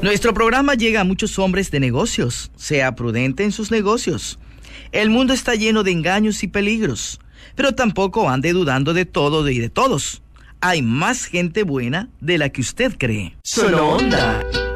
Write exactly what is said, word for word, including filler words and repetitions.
Nuestro programa llega a muchos hombres de negocios. Sea prudente en sus negocios. El mundo está lleno de engaños y peligros, pero tampoco ande dudando de todo y de todos. Hay más gente buena de la que usted cree. Solo Onda.